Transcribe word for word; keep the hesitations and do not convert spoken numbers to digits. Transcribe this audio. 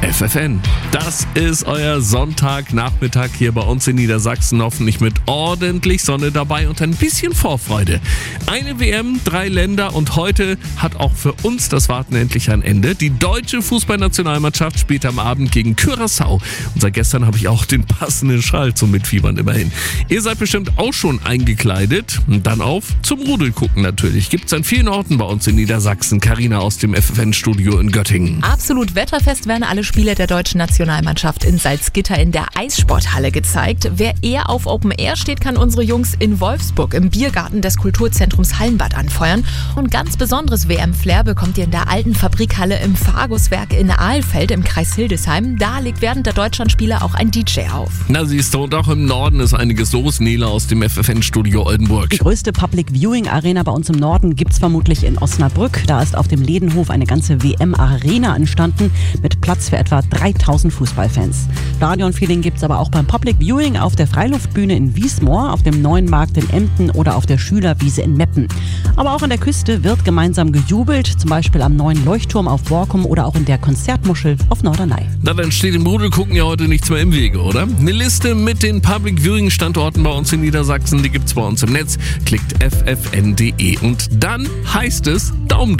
F F N. Das ist euer Sonntagnachmittag hier bei uns in Niedersachsen. Hoffentlich mit ordentlich Sonne dabei und ein bisschen Vorfreude. Eine W M, drei Länder und heute hat auch für uns das Warten endlich ein Ende. Die deutsche Fußballnationalmannschaft spielt am Abend gegen Curaçao. Und seit gestern habe ich auch den passenden Schal zum Mitfiebern immerhin. Ihr seid bestimmt auch schon eingekleidet. Und dann auf zum Rudel gucken natürlich. Gibt es an vielen Orten bei uns in Niedersachsen. Carina aus dem F F N-Studio in Göttingen. Absolut wetterfest werden alle Spiele der deutschen Nationalmannschaft in Salzgitter in der Eissporthalle gezeigt. Wer eher auf Open Air steht, kann unsere Jungs in Wolfsburg im Biergarten des Kulturzentrums Hallenbad anfeuern. Und ganz besonderes W M-Flair bekommt ihr in der alten Fabrikhalle im Farguswerk in Ahlfeld im Kreis Hildesheim. Da legt während der Deutschlandspiele auch ein D J auf. Na siehst du, und auch im Norden ist einiges los. Nele aus dem F F N-Studio Oldenburg. Die größte Public Viewing Arena bei uns im Norden gibt es vermutlich in Osnabrück. Da ist auf dem Ledenhof eine ganze W M-Arena entstanden mit Platz für etwa dreitausend Fußballfans. Stadionfeeling gibt es aber auch beim Public Viewing auf der Freiluftbühne in Wiesmoor, auf dem Neuen Markt in Emden oder auf der Schülerwiese in Meppen. Aber auch an der Küste wird gemeinsam gejubelt, zum Beispiel am neuen Leuchtturm auf Borkum oder auch in der Konzertmuschel auf Norderney. Na, dann steht im Rudel gucken ja heute nichts mehr im Wege, oder? Eine Liste mit den Public Viewing Standorten bei uns in Niedersachsen, die gibt's bei uns im Netz. Klickt f f n punkt d e und dann heißt es Daumen